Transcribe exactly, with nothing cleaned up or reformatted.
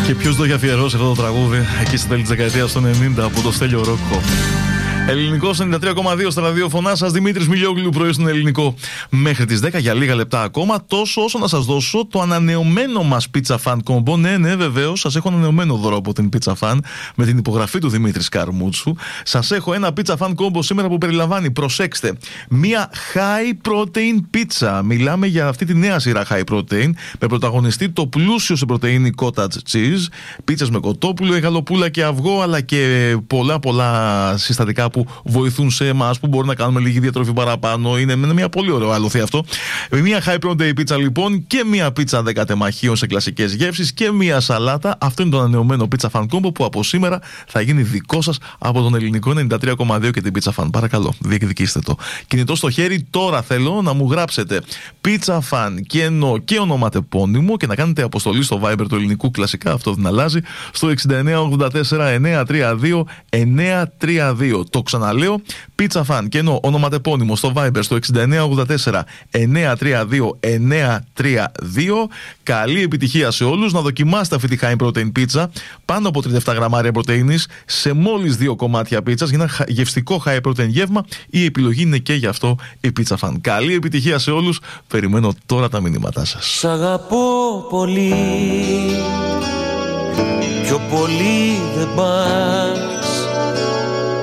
Και ποιος το έχει αφιερώσει αυτό το τραγούδι εκεί στα τέλη της δεκαετίας του ενενήντα από το Στέλιο Ρόκο. Ελληνικός ενενήντα τρία κόμμα δύο στα ραδιοφωνά σας, Δημήτρης Μιλιόγλου, πρωί στον Ελληνικό. Μέχρι τις δέκα για λίγα λεπτά ακόμα, τόσο όσο να σας δώσω το ανανεωμένο μας Pizza Fan Combo. Ναι, ναι, βεβαίως, σας έχω ανανεωμένο δώρο από την Pizza Fan με την υπογραφή του Δημήτρη Σκαρμούτσου. Σας έχω ένα Pizza Fan Combo σήμερα που περιλαμβάνει, προσέξτε, μία high protein pizza. Μιλάμε για αυτή τη νέα σειρά high protein με πρωταγωνιστή το πλούσιο σε πρωτεΐνη cottage cheese, πίτσες με κοτόπουλο, γαλοπούλα και αυγό, αλλά και πολλά πολλά συστατικά που βοηθούν σε εμάς που μπορεί να κάνουμε λίγη διατροφή παραπάνω. Είναι μια πολύ ωραίο άλοθη αυτό. Μια high protein πίτσα λοιπόν και μια πίτσα δέκα τεμαχίων σε κλασικές γεύσεις και μια σαλάτα. Αυτό είναι το ανανεωμένο Pizza Fan Combo που από σήμερα θα γίνει δικό σας από τον Ελληνικό ενενήντα τρία κόμμα δύο και την Pizza Fan. Παρακαλώ, διεκδικήστε το. Κινητό στο χέρι, τώρα θέλω να μου γράψετε Pizza Fan και εννοώ και ονοματεπώνυμο και να κάνετε αποστολή στο Viber του Ελληνικού, κλασικά αυτό δεν αλλάζει, στο εξήντα εννέα ογδόντα τέσσερα εννιακόσια τριάντα δύο εννιακόσια τριάντα δύο. Το ξαναλέω, Pizza Fan και ενώ ονοματεπώνυμο στο Viber στο εξήντα εννέα ογδόντα τέσσερα εννιακόσια τριάντα δύο εννιακόσια τριάντα δύο. Καλή επιτυχία σε όλους. Να δοκιμάσετε αυτή τη high protein pizza, πάνω από τριάντα επτά γραμμάρια πρωτεΐνης σε μόλις δύο κομμάτια πίτσας για ένα γευστικό high protein γεύμα. Η επιλογή είναι και γι' αυτό η Pizza Fan. Καλή επιτυχία σε όλους. Περιμένω τώρα τα μηνύματά σας. Σ' αγαπώ πολύ, πιο πολύ δεν πας.